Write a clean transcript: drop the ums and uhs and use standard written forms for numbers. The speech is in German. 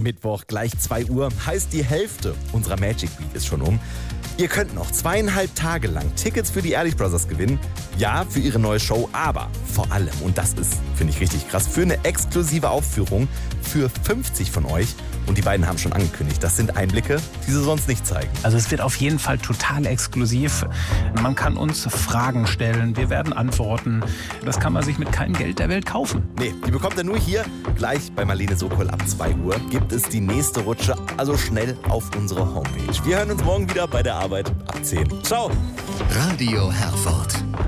Mittwoch, gleich 2 Uhr, heißt die Hälfte unserer Magic Week ist schon um. Ihr könnt noch 2,5 Tage lang Tickets für die Ehrlich Brothers gewinnen. Ja, für ihre neue Show, aber vor allem, und das ist, finde ich richtig krass, für eine exklusive Aufführung für 50 von euch. Und die beiden haben schon angekündigt, das sind Einblicke, die sie sonst nicht zeigen. Also es wird auf jeden Fall total exklusiv. Man kann uns Fragen stellen, wir werden antworten. Das kann man sich mit keinem Geld der Welt kaufen. Nee, die bekommt ihr nur hier. Gleich bei Marlene Sokol ab 2 Uhr gibt es die nächste Rutsche, also schnell auf unsere Homepage. Wir hören uns morgen wieder bei der Arbeit ab 10. Ciao! Radio Herford.